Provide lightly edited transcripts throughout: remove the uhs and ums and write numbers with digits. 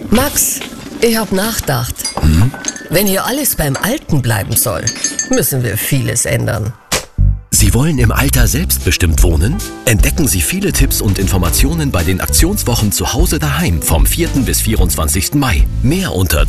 Max, ich hab nachgedacht. Wenn hier alles beim Alten bleiben soll, müssen wir vieles ändern. Sie wollen im Alter selbstbestimmt wohnen? Entdecken Sie viele Tipps und Informationen bei den Aktionswochen zu Hause daheim vom 4. bis 24. Mai. Mehr unter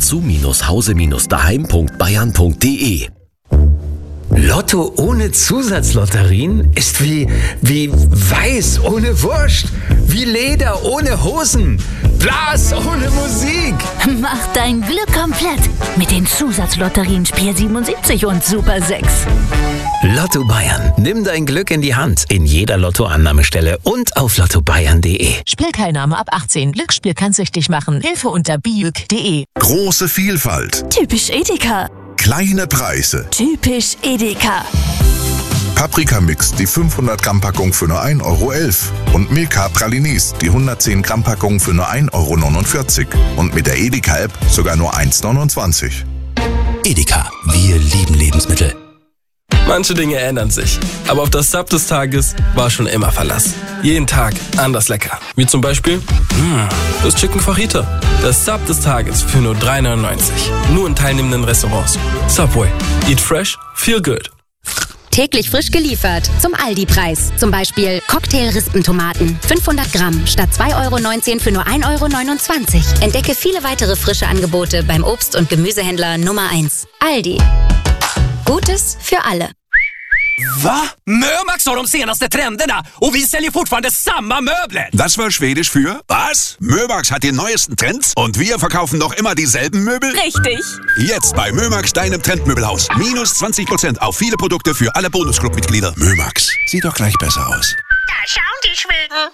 zu-hause-daheim.bayern.de. Lotto ohne Zusatzlotterien ist wie Weiß ohne Wurst, wie Leder ohne Hosen, Blas ohne Musik. Mach dein Glück komplett mit den Zusatzlotterien Spiel 77 und Super 6. Lotto Bayern. Nimm dein Glück in die Hand in jeder Lottoannahmestelle und auf lottobayern.de. Spielteilnahme ab 18. Glücksspiel kann süchtig machen. Hilfe unter biüg.de. Große Vielfalt. Typisch Edeka. Kleine Preise. Typisch Edeka. Paprikamix, die 500 Gramm Packung für nur 1,11 € und Milka Pralinis, die 110 Gramm Packung für nur 1,49 € und mit der Edeka-App sogar nur 1,29 €. Edeka, wir lieben Lebensmittel. Manche Dinge ändern sich, aber auf das Sub des Tages war schon immer Verlass. Jeden Tag anders lecker. Wie zum Beispiel das Chicken Fajita. Das Sub des Tages für nur 3,99 €. Nur in teilnehmenden Restaurants. Subway. Eat fresh, feel good. Täglich frisch geliefert zum Aldi-Preis. Zum Beispiel Cocktail-Rispentomaten. 500 Gramm statt 2,19 € für nur 1,29 €. Entdecke viele weitere frische Angebote beim Obst- und Gemüsehändler Nummer 1. Aldi. Gutes für alle. Va? Mömax har de senaste trenderna och vi säljer fortfarande samma möbler. Das war Schwedisch für was? Mömax hat die neuesten Trends und wir verkaufen noch immer dieselben Möbel? Richtig. Jetzt bei Mömax, deinem Trendmöbelhaus. Minus 20% auf viele Produkte für alle Bonusclub-Mitglieder. Mömax, sieht doch gleich besser aus. Da schauen die Schweden.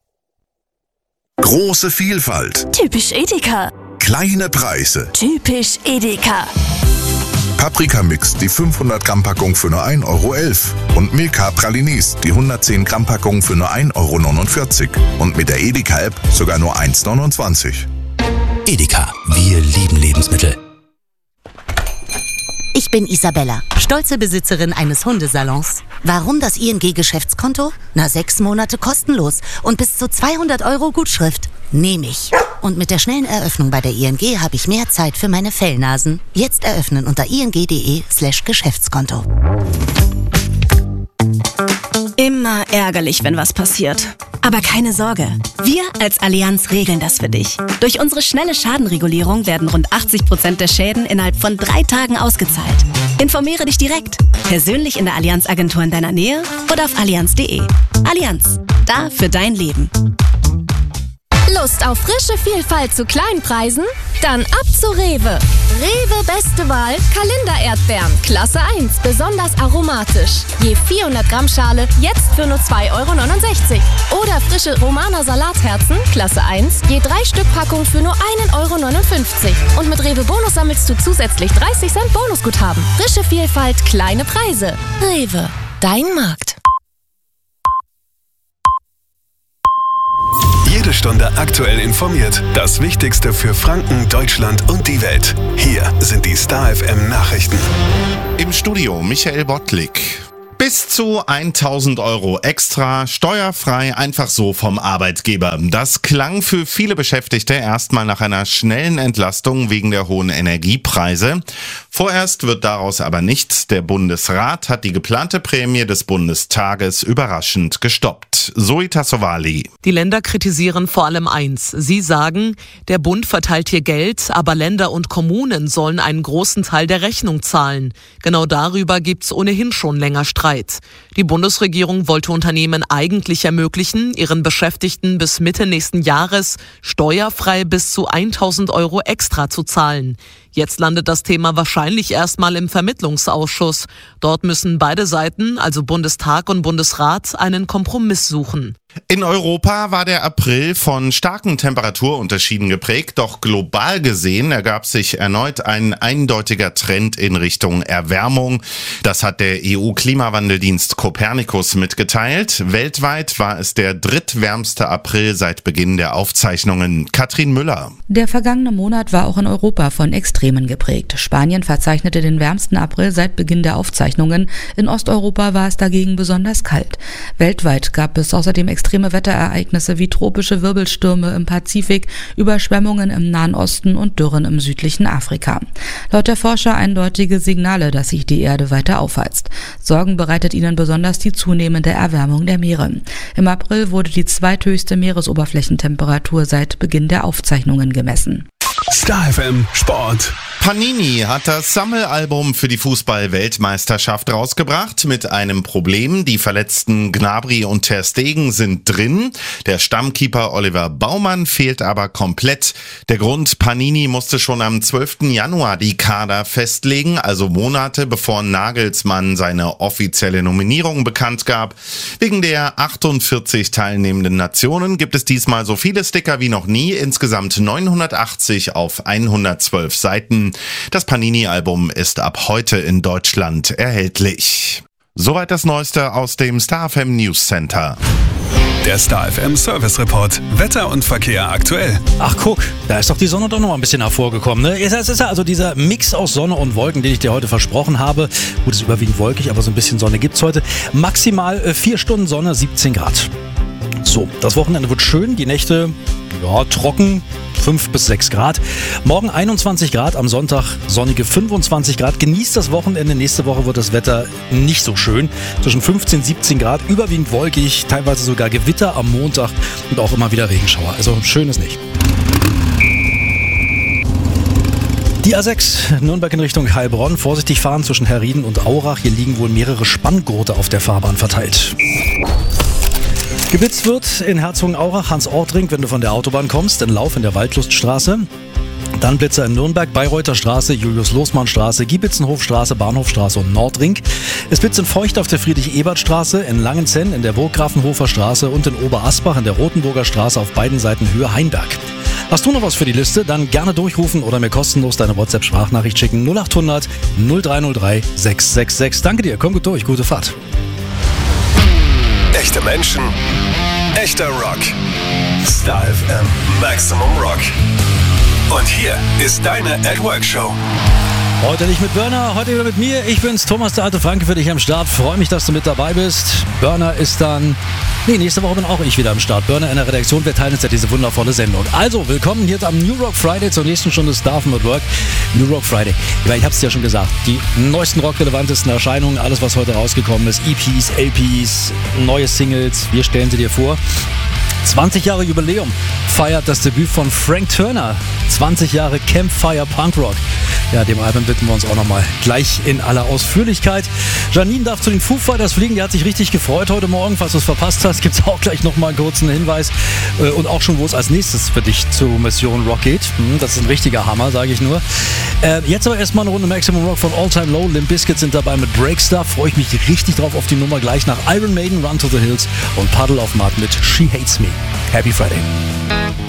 Große Vielfalt. Typisch Edeka. Kleine Preise. Typisch Edeka. Paprikamix, die 500 Gramm Packung für nur 1,11 € und Milka Pralinis, die 110 Gramm Packung für nur 1,49 € und mit der Edeka-App sogar nur 1,29 €. Edeka, wir lieben Lebensmittel. Ich bin Isabella, stolze Besitzerin eines Hundesalons. Warum das ING-Geschäftskonto? 6 Monate kostenlos und bis zu 200 € Gutschrift. Nehme ich. Und mit der schnellen Eröffnung bei der ING habe ich mehr Zeit für meine Fellnasen. Jetzt eröffnen unter ing.de/Geschäftskonto. Immer ärgerlich, wenn was passiert. Aber keine Sorge, wir als Allianz regeln das für dich. Durch unsere schnelle Schadenregulierung werden rund 80% der Schäden innerhalb von 3 Tagen ausgezahlt. Informiere dich direkt, persönlich in der Allianz-Agentur in deiner Nähe oder auf allianz.de. Allianz, da für dein Leben. Lust auf frische Vielfalt zu Kleinpreisen? Dann ab zu Rewe. Rewe beste Wahl, Kalender-Erdbeeren, Klasse 1, besonders aromatisch. Je 400 Gramm Schale, jetzt für nur 2,69 €. Oder frische Romaner Salatherzen, Klasse 1, je 3 Stück Packung für nur 1,59 € Und mit Rewe Bonus sammelst du zusätzlich 30 Cent Bonusguthaben. Frische Vielfalt, kleine Preise. Rewe, dein Markt. Jede Stunde aktuell informiert. Das Wichtigste für Franken, Deutschland und die Welt. Hier sind die Star FM Nachrichten. Im Studio Michael Bottlik. Bis zu 1.000 € extra, steuerfrei, einfach so vom Arbeitgeber. Das klang für viele Beschäftigte erstmal nach einer schnellen Entlastung wegen der hohen Energiepreise. Vorerst wird daraus aber nichts. Der Bundesrat hat die geplante Prämie des Bundestages überraschend gestoppt. Zoe Tassovali. Die Länder kritisieren vor allem eins. Sie sagen, der Bund verteilt hier Geld, aber Länder und Kommunen sollen einen großen Teil der Rechnung zahlen. Genau darüber gibt's ohnehin schon länger Streit. Die Bundesregierung wollte Unternehmen eigentlich ermöglichen, ihren Beschäftigten bis Mitte nächsten Jahres steuerfrei bis zu 1.000 € extra zu zahlen. Jetzt landet das Thema wahrscheinlich erstmal im Vermittlungsausschuss. Dort müssen beide Seiten, also Bundestag und Bundesrat, einen Kompromiss suchen. In Europa war der April von starken Temperaturunterschieden geprägt, doch global gesehen ergab sich erneut ein eindeutiger Trend in Richtung Erwärmung. Das hat der EU-Klimawandeldienst Copernicus mitgeteilt. Weltweit war es der drittwärmste April seit Beginn der Aufzeichnungen. Katrin Müller. Der vergangene Monat war auch in Europa von Extremen geprägt. Spanien verzeichnete den wärmsten April seit Beginn der Aufzeichnungen. In Osteuropa war es dagegen besonders kalt. Weltweit gab es außerdem extreme Wetterereignisse wie tropische Wirbelstürme im Pazifik, Überschwemmungen im Nahen Osten und Dürren im südlichen Afrika. Laut der Forscher eindeutige Signale, dass sich die Erde weiter aufheizt. Sorgen bereitet ihnen besonders die zunehmende Erwärmung der Meere. Im April wurde die zweithöchste Meeresoberflächentemperatur seit Beginn der Aufzeichnungen gemessen. Star FM Sport. Panini hat das Sammelalbum für die Fußball-Weltmeisterschaft rausgebracht mit einem Problem. Die verletzten Gnabry und Ter Stegen sind drin. Der Stammkeeper Oliver Baumann fehlt aber komplett. Der Grund: Panini musste schon am 12. Januar die Kader festlegen, also Monate bevor Nagelsmann seine offizielle Nominierung bekannt gab. Wegen der 48 teilnehmenden Nationen gibt es diesmal so viele Sticker wie noch nie, insgesamt 980 auf 112 Seiten. Das Panini-Album ist ab heute in Deutschland erhältlich. Soweit das Neueste aus dem Star FM News Center. Der Star FM Service Report. Wetter und Verkehr aktuell. Ach guck, da ist doch die Sonne doch noch mal ein bisschen hervorgekommen. Ne? Es ist ja also dieser Mix aus Sonne und Wolken, den ich dir heute versprochen habe. Gut, es ist überwiegend wolkig, aber so ein bisschen Sonne gibt's heute. Maximal 4 Stunden Sonne, 17 Grad. So, das Wochenende wird schön, die Nächte trocken, 5 bis 6 Grad. Morgen 21 Grad, am Sonntag sonnige 25 Grad. Genießt das Wochenende, nächste Woche wird das Wetter nicht so schön. Zwischen 15 und 17 Grad, überwiegend wolkig, teilweise sogar Gewitter am Montag und auch immer wieder Regenschauer. Also schön ist nicht. Die A6 Nürnberg in Richtung Heilbronn. Vorsichtig fahren zwischen Herrieden und Aurach. Hier liegen wohl mehrere Spanngurte auf der Fahrbahn verteilt. Geblitzt wird in Herzogenaurach, Hans-Ortring, wenn du von der Autobahn kommst, in Lauf in der Waldluststraße. Dann Blitzer in Nürnberg, Bayreuther Straße, Julius-Losmann-Straße, Giebitzenhofstraße, Bahnhofstraße und Nordring. Es blitzt in Feucht auf der Friedrich-Ebert-Straße, in Langenzenn in der Burggrafenhofer Straße und in Oberasbach in der Rotenburger Straße auf beiden Seiten Höhe Heinberg. Hast du noch was für die Liste? Dann gerne durchrufen oder mir kostenlos deine WhatsApp-Sprachnachricht schicken. 0800 0303 666. Danke dir, komm gut durch, gute Fahrt. Echte Menschen, echter Rock. Star FM Maximum Rock. Und hier ist deine @Work-Show. Heute nicht mit Börner, heute wieder mit mir. Ich bin's, Thomas, der alte Franke, für dich am Start. Freue mich, dass du mit dabei bist. Börner ist dann... nächste Woche bin auch ich wieder am Start. Börner in der Redaktion, wir teilen uns ja diese wundervolle Sendung. Also, willkommen hier am New Rock Friday zur nächsten Stunde Star FM at Work. New Rock Friday. Ich hab's dir ja schon gesagt, die neuesten rockrelevantesten Erscheinungen, alles was heute rausgekommen ist, EPs, LPs, neue Singles, wir stellen sie dir vor. 20 Jahre Jubiläum feiert das Debüt von Frank Turner. 20 Jahre Campfire Punk Rock. Ja, dem Album widmen wir uns auch nochmal gleich in aller Ausführlichkeit. Janine darf zu den Foo Fighters fliegen. Die hat sich richtig gefreut heute Morgen. Falls du es verpasst hast, gibt es auch gleich nochmal einen kurzen Hinweis. Und auch schon, wo es als nächstes für dich zu Mission Rock geht. Das ist ein richtiger Hammer, sage ich nur. Jetzt aber erstmal eine Runde Maximum Rock von All Time Low. Limp Bizkit sind dabei mit Breakstar. Freue ich mich richtig drauf auf die Nummer. Gleich nach Iron Maiden, Run to the Hills und Puddle of Mud mit She Hates Me. Happy Friday.